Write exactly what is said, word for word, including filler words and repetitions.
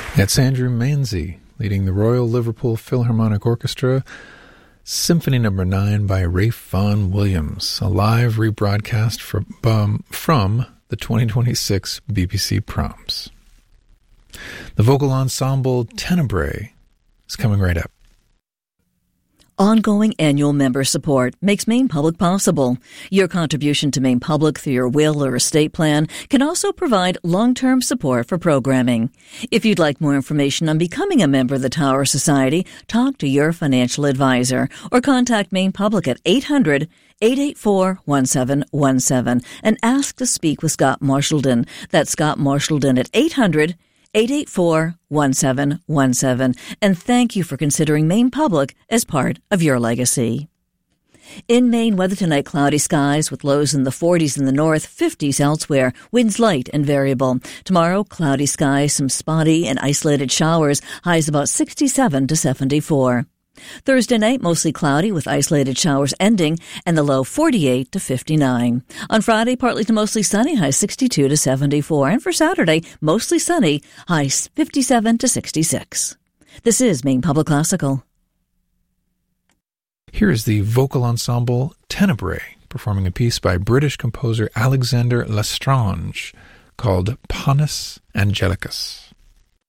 That's Andrew Manzi leading the Royal Liverpool Philharmonic Orchestra, Symphony Number nine by Ralph Vaughan Williams, a live rebroadcast from, um, from the twenty twenty-six B B C Proms. The vocal ensemble Tenebrae is coming right up. Ongoing annual member support makes Maine Public possible. Your contribution to Maine Public through your will or estate plan can also provide long-term support for programming. If you'd like more information on becoming a member of the Tower Society, talk to your financial advisor or contact Maine Public at eight hundred, eight eight four, one seven one seven and ask to speak with Scott Marshallden. That's Scott Marshallden at eight hundred, eight eight four, one seven one seven. And thank you for considering Maine Public as part of your legacy. In Maine, weather tonight, cloudy skies with lows in the forties in the north, fifties elsewhere, winds light and variable. Tomorrow, cloudy skies, some spotty and isolated showers, highs about sixty-seven to seventy-four. Thursday night, mostly cloudy with isolated showers ending and the low forty-eight to fifty-nine. On Friday, partly to mostly sunny, high sixty-two to seventy-four. And for Saturday, mostly sunny, high fifty-seven to sixty-six. This is Maine Public Classical. Here is the vocal ensemble Tenebrae performing a piece by British composer Alexander Lestrange called Panis Angelicus.